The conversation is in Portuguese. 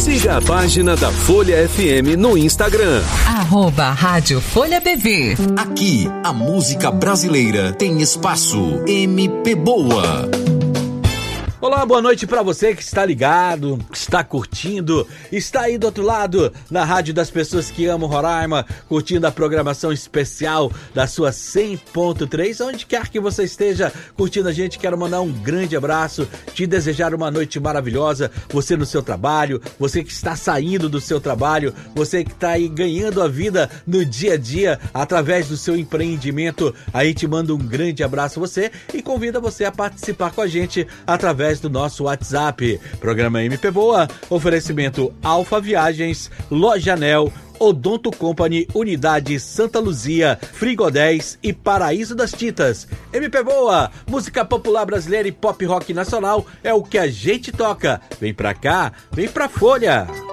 Siga a página da Folha FM no Instagram. @Rádio Folha BV. Aqui, a música brasileira tem espaço. MP Boa. Olá, boa noite pra você que está ligado, está curtindo, está aí do outro lado, na rádio das pessoas que amam Roraima, curtindo a programação especial da sua 100.3, onde quer que você esteja curtindo a gente, quero mandar um grande abraço, te desejar uma noite maravilhosa, você no seu trabalho, você que está saindo do seu trabalho, você que está aí ganhando a vida no dia a dia, através do seu empreendimento, aí te mando um grande abraço a você e convida você a participar com a gente através do nosso WhatsApp. Programa MP Boa, oferecimento Alfa Viagens, Loja Anel, Odonto Company, Unidade Santa Luzia, Frigodés e Paraíso das Tintas. MP Boa, música popular brasileira e pop rock nacional é o que a gente toca. Vem pra cá, vem pra Folha.